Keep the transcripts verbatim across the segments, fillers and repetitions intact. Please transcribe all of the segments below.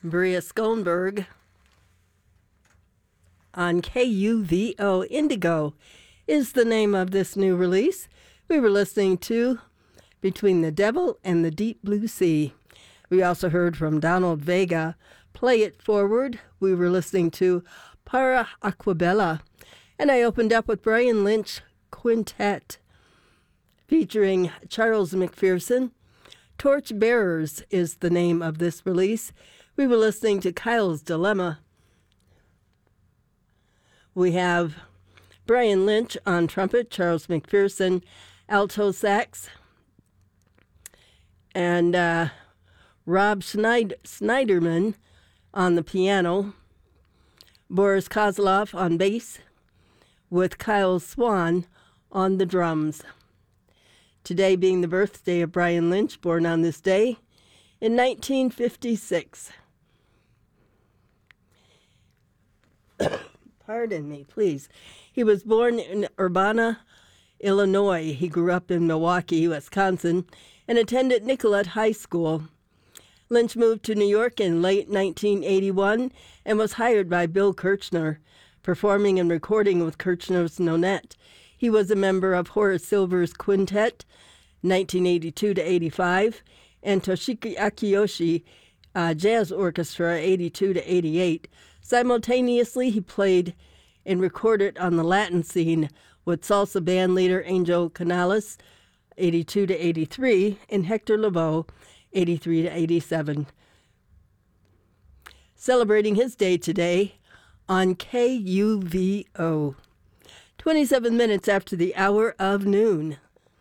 Bria Skonberg on K U V O. Indigo is the name of this new release. We were listening to Between the Devil and the Deep Blue Sea. We also heard from Donald Vega, Play It Forward. We were listening to Para Aquabella. And I opened up with Brian Lynch Quintet featuring Charles McPherson. Torch Bearers is the name of this release. We were listening to Kyle's Dilemma. We have Brian Lynch on trumpet, Charles McPherson, alto sax, and uh, Rob Schneid- Schneiderman on the piano, Boris Kozlov on bass, with Kyle Swan on the drums. Today being the birthday of Brian Lynch, born on this day in nineteen fifty-six. Pardon me, please. He was born in Urbana, Illinois. He grew up in Milwaukee, Wisconsin, and attended Nicollet High School. Lynch moved to New York in late nineteen eighty-one and was hired by Bill Kirchner, performing and recording with Kirchner's Nonette. He was a member of Horace Silver's Quintet, nineteen eighty-two to eighty-five, and Toshiki Akiyoshi uh, Jazz Orchestra, eighty-two to eighty-eight. Simultaneously, he played and recorded on the Latin scene with salsa band leader Angel Canales, eighty-two to eighty-three, and Hector Lavoe, eighty-three to eighty-seven. Celebrating his day today on K U V O. twenty-seven minutes after the hour of noon.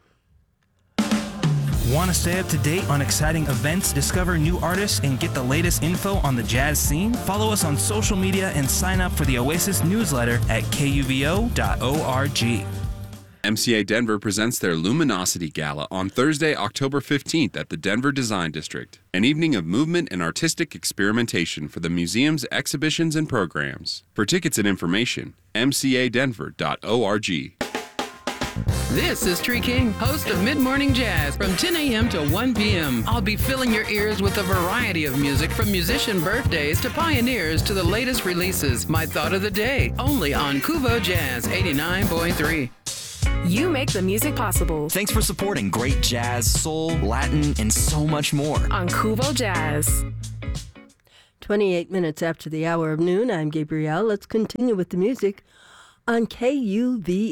Want to stay up to date on exciting events, discover new artists, and get the latest info on the jazz scene? Follow us on social media and sign up for the Oasis newsletter at K U V O dot org. M C A Denver presents their Luminosity Gala on Thursday, October fifteenth at the Denver Design District, an evening of movement and artistic experimentation for the museum's exhibitions and programs. For tickets and information, M C A Denver dot org. This is Tree King, host of Mid Morning Jazz from ten a.m. to one p.m. I'll be filling your ears with a variety of music from musician birthdays to pioneers to the latest releases. My thought of the day, only on Kuvo Jazz eighty-nine point three. You make the music possible. Thanks for supporting great jazz, soul, Latin, and so much more on Kuvo Jazz. twenty-eight minutes after the hour of noon, I'm Gabrielle. Let's continue with the music on K U V